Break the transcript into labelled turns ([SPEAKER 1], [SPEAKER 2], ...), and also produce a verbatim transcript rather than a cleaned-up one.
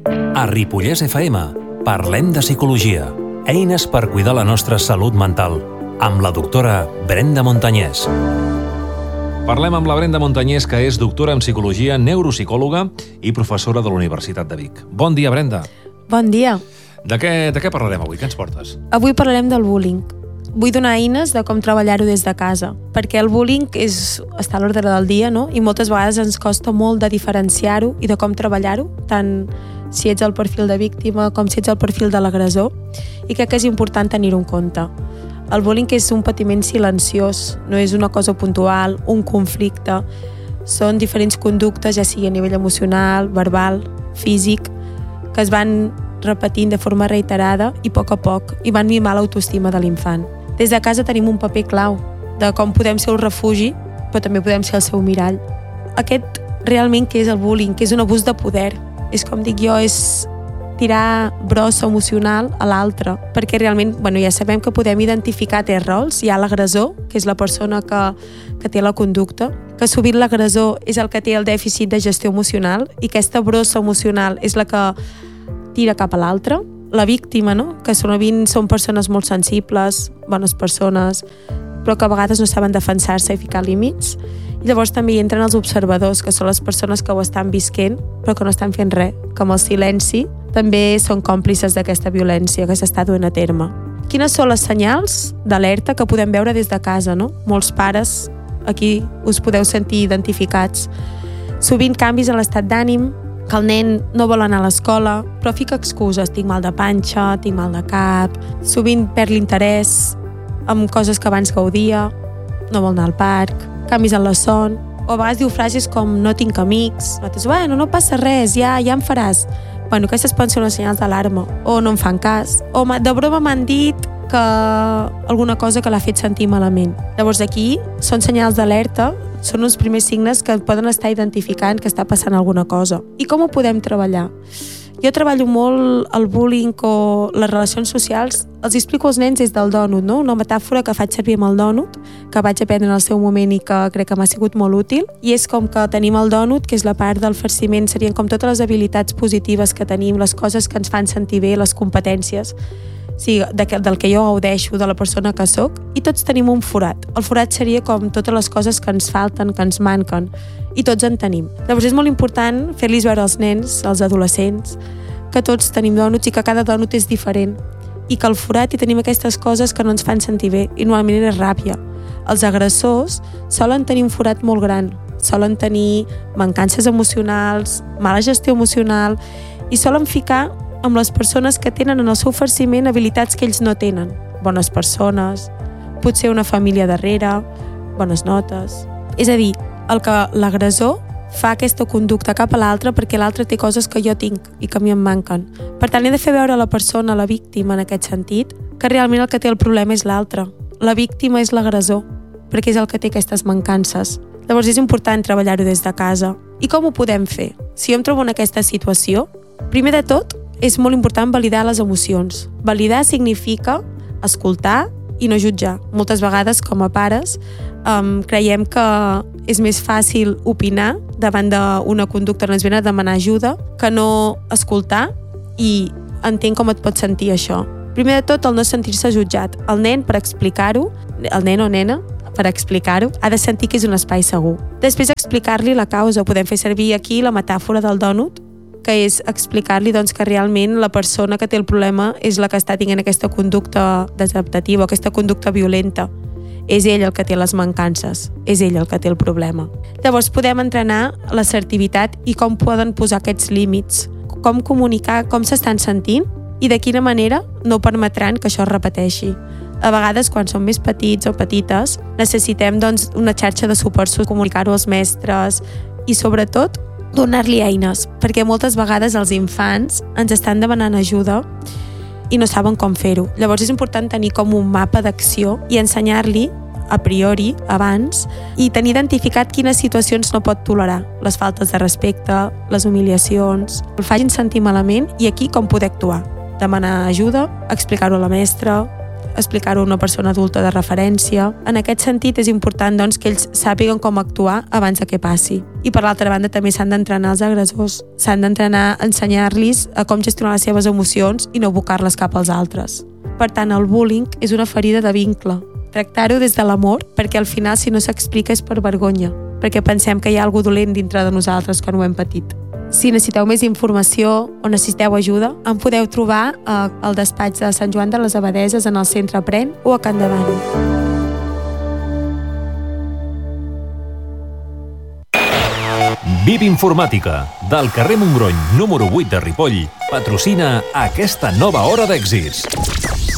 [SPEAKER 1] A Ripollès F M parlem de psicologia, eines per cuidar la nostra salut mental, amb la doctora Brenda Montanyès. Parlem amb la Brenda Montanyès, que és doctora en psicologia, neuropsicòloga i professora de la Universitat de Vic. Bon dia, Brenda.
[SPEAKER 2] Bon dia.
[SPEAKER 1] De què, de què parlarem avui? Què ens portes?
[SPEAKER 2] Avui parlarem del bullying. Vull donar eines de com treballar-ho des de casa, perquè el bullying és, està a l'ordre del dia, no? I moltes vegades ens costa molt de diferenciar-ho i de com treballar-ho, tant si ets el perfil de víctima com si ets el perfil de l'agressor, i crec que és important tenir-ho en compte. El bullying és un patiment silenciós, no és una cosa puntual, un conflicte. Són diferents conductes, ja sigui a nivell emocional, verbal, físic, que es van repetint de forma reiterada i a poc a poc, i van mimar l'autoestima de l'infant. Des de casa tenim un paper clau de com podem ser el refugi, però també podem ser el seu mirall. Aquest realment què és el bullying, que és un abús de poder. És com dic jo, és tirar brossa emocional a l'altre, perquè realment, bueno, ja sabem que podem identificar tres rols. Hi ha l'agressor, que és la persona que, que té la conducta, que sovint l'agressor és el que té el dèficit de gestió emocional, i aquesta brossa emocional és la que tira cap a l'altre. La víctima, no? Que sovint són persones molt sensibles, bones persones, però que a vegades no saben defensar-se i ficar límits. I llavors també hi entren els observadors, que són les persones que ho estan visquent però que no estan fent res, que amb el silenci també són còmplices d'aquesta violència que s'està duent a terme. Quines són les senyals d'alerta que podem veure des de casa, no? Molts pares, aquí us podeu sentir identificats. Sovint canvis en l'estat d'ànim, que el nen no vol anar a l'escola, però fica excuses, tinc mal de panxa, tinc mal de cap, sovint perd l'interès amb coses que abans gaudia, no vol anar al parc, canvis en la son, o a vegades diu frases com no tinc amics, nosaltres, bueno, no passa res, ja, ja em faràs. Bueno, aquestes poden ser unes senyals d'alarma, o no em fan cas, o de broma m'han dit que alguna cosa que l'ha fet sentir malament. Llavors aquí són senyals d'alerta, són uns primers signes que poden estar identificant que està passant alguna cosa. I com ho podem treballar? Jo treballo molt el bullying o les relacions socials, els explico als nens des del dònut, no? Una metàfora que faig servir amb el dònut, que vaig aprendre en el seu moment i que crec que m'ha sigut molt útil, i és com que tenim el dònut, que és la part del farciment, serien com totes les habilitats positives que tenim, les coses que ens fan sentir bé, les competències, sí, del que jo gaudeixo, de la persona que sóc, i tots tenim un forat. El forat seria com totes les coses que ens falten, que ens manquen, i tots en tenim. Llavors és molt important fer-los veure als nens, als adolescents, que tots tenim dònuts i que cada dònut és diferent, i que al forat hi tenim aquestes coses que no ens fan sentir bé, i normalment és ràbia. Els agressors solen tenir un forat molt gran, solen tenir mancances emocionals, mala gestió emocional, i solen ficar amb les persones que tenen en el seu farciment habilitats que ells no tenen. Bones persones, potser una família darrere, bones notes. És a dir, el que l'agressor fa aquesta conducta cap a l'altre perquè l'altre té coses que jo tinc i que a mi em manquen. Per tant, he de fer veure a la persona, a la víctima en aquest sentit, que realment el que té el problema és l'altre. La víctima és l'agressor, perquè és el que té aquestes mancances. Llavors és important treballar-ho des de casa. I com ho podem fer? Si jo em trobo en aquesta situació, primer de tot, és molt important validar les emocions. Validar significa escoltar i no jutjar. Moltes vegades, com a pares, um, creiem que és més fàcil opinar davant d'una conducta on ens venen a demanar ajuda que no escoltar i entenc com et pot sentir això. Primer de tot, el no sentir-se jutjat. El nen, per explicar-ho, el nen o nena, per explicar-ho, ha de sentir que és un espai segur. Després, explicar-li la causa. Podem fer servir aquí la metàfora del dònut, que és explicar-li doncs, que realment la persona que té el problema és la que està tenint aquesta conducta desadaptativa, aquesta conducta violenta. És ell el que té les mancances, és ell el que té el problema. Llavors podem entrenar l'assertivitat i com poden posar aquests límits, com comunicar, com s'estan sentint i de quina manera no permetran que això es repeteixi. A vegades, quan som més petits o petites, necessitem doncs, una xarxa de suport, comunicar-ho als mestres i, sobretot, donar-li eines, perquè moltes vegades els infants ens estan demanant ajuda i no saben com fer-ho. Llavors és important tenir com un mapa d'acció i ensenyar-li a priori, abans, i tenir identificat quines situacions no pot tolerar. Les faltes de respecte, les humiliacions, el facin sentir malament i aquí com poder actuar. Demanar ajuda, explicar-ho a la mestra, explicar-ho a una persona adulta de referència. En aquest sentit, és important doncs, que ells sàpiguen com actuar abans de que passi. I per l'altra banda, també s'han d'entrenar els agressors. S'han d'entrenar a ensenyar-los a com gestionar les seves emocions i no abocar-les cap als altres. Per tant, el bullying és una ferida de vincle. Tractar-ho des de l'amor, perquè al final, si no s'explica, és per vergonya, perquè pensem que hi ha alguna dolent dintre de nosaltres quan ho hem patit. Si necessiteu més informació o necessiteu ajuda, em podeu trobar al despatx de Sant Joan de les Abadeses en el centre Aprèn o a Can Davant.
[SPEAKER 1] V I P Informàtica, del carrer Montgrony, número vuit de Ripoll, patrocina aquesta nova hora d'èxits.